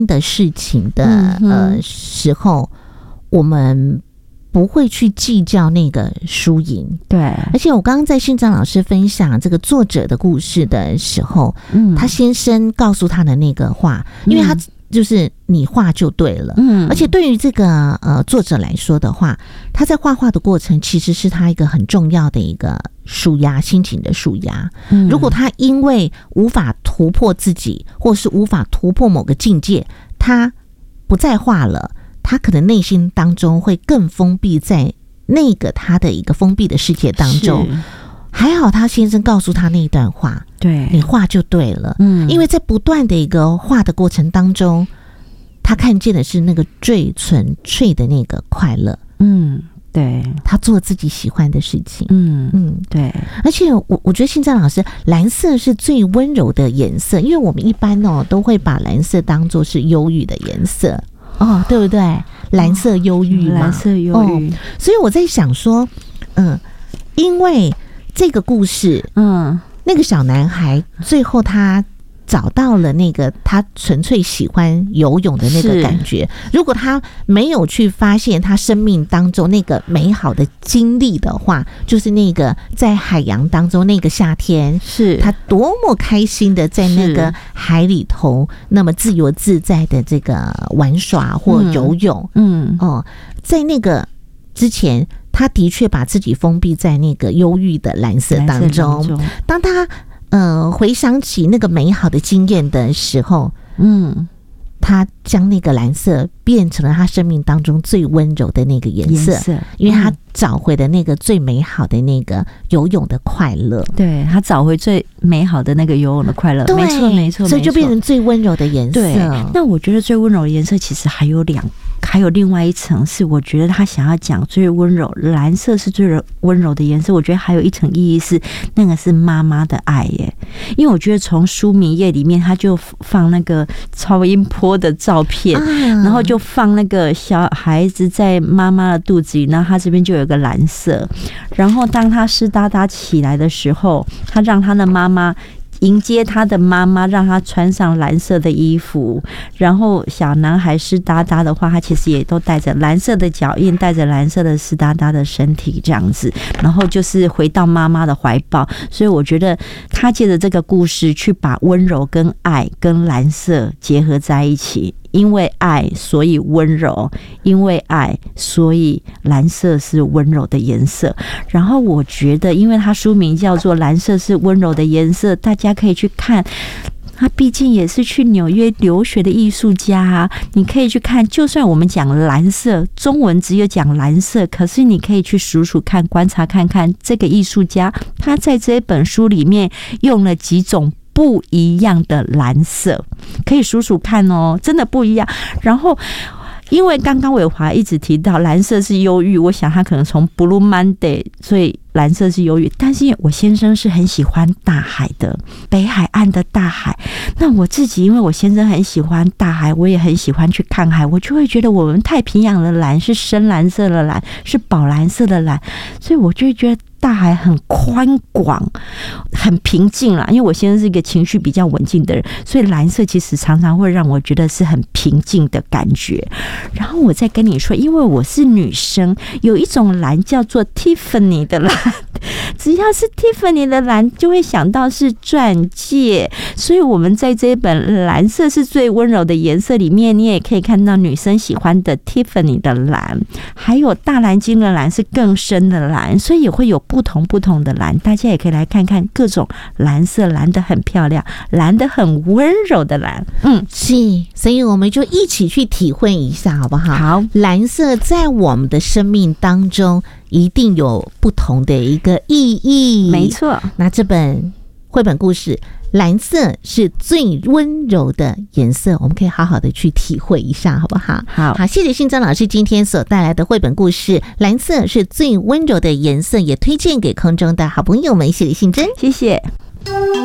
的事情的时候，我们不会去计较那个输赢。 对， 而且我刚刚在信章老师分享这个作者的故事的时候，他先生告诉他的那个话，因为他就是你画就对了，而且对于这个作者来说的话，他在画画的过程其实是他一个很重要的一个抒压，心情的抒压。如果他因为无法突破自己，或是无法突破某个境界，他不再画了，他可能内心当中会更封闭在那个他的一个封闭的世界当中。还好他先生告诉他那一段话， 对， 你画就对了。因为在不断的一个画的过程当中，他看见的是那个最纯粹的那个快乐。 对， 他做自己喜欢的事情。 对。 而且我觉得信章老师，蓝色是最温柔的颜色，因为我们一般都会把蓝色当作是忧郁的颜色。对不对？蓝色忧郁嘛， 蓝色忧郁。 所以我在想说，因为这个故事，那个小男孩最后他找到了那个他纯粹喜欢游泳的那个感觉。如果他没有去发现他生命当中那个美好的经历的话，就是那个在海洋当中那个夏天，是他多么开心的在那个海里头那么自由自在的这个玩耍或游泳。在那个之前，他的确把自己封闭在那个忧郁的蓝色当中。当他回想起那个美好的经验的时候，他将那个蓝色变成了他生命当中最温柔的那个颜色，因为他找回了那个最美好的那个游泳的快乐。对， 他找回最美好的那个游泳的快乐。没错没错， 所以就变成最温柔的颜色。 对，那我觉得最温柔的颜色其实还有另外一层，是我觉得他想要讲最温柔，蓝色是最温柔的颜色。我觉得还有一层意义是，那个是妈妈的爱耶。因为我觉得从书名页里面，他就放那个超音波的照片，然后就放那个小孩子在妈妈的肚子里，然后他这边就有个蓝色。然后当他湿哒哒起来的时候，他让他的妈妈迎接他的妈妈，让他穿上蓝色的衣服。然后小男孩湿哒哒的话，他其实也都带着蓝色的脚印，带着蓝色的湿哒哒的身体这样子，然后就是回到妈妈的怀抱。所以我觉得他借着这个故事去把温柔跟爱跟蓝色结合在一起。因为爱，所以温柔；因为爱，所以蓝色是温柔的颜色。然后我觉得，因为它书名叫做《蓝色是温柔的颜色》，大家可以去看。他毕竟也是去纽约留学的艺术家啊，你可以去看。就算我们讲蓝色，中文只有讲蓝色，可是你可以去数数看，观察看看这个艺术家他在这本书里面用了几种不一样的蓝色，可以数数看哦，真的不一样。然后因为刚刚伟华一直提到蓝色是忧郁，我想他可能从 Blue Monday， 所以蓝色是忧郁。但是我先生是很喜欢大海的，北海岸的大海。那我自己因为我先生很喜欢大海，我也很喜欢去看海，我就会觉得我们太平洋的蓝是深蓝色的蓝，是宝蓝色的蓝，所以我就会觉得大海很宽广，很平静啦。因为我先生是一个情绪比较稳定的人，所以蓝色其实常常会让我觉得是很平静的感觉。然后我再跟你说，因为我是女生，有一种蓝叫做 Tiffany 的蓝，只要是 Tiffany 的蓝就会想到是钻戒。所以我们在这一本蓝色是最温柔的颜色里面，你也可以看到女生喜欢的 Tiffany 的蓝，还有大蓝鲸的蓝是更深的蓝，所以也会有不同的蓝。大家也可以来看看各种蓝色，蓝得很漂亮，蓝得很温柔的蓝。 是，所以我们就一起去体会一下好不好？ 好， 蓝色在我们的生命当中一定有不同的一个意义。 没错， 那这本绘本故事蓝色是最温柔的颜色，我们可以好好的去体会一下好不好？好，谢谢信章老师今天所带来的绘本故事蓝色是最温柔的颜色，也推荐给空中的好朋友们。谢谢信珍， 谢谢。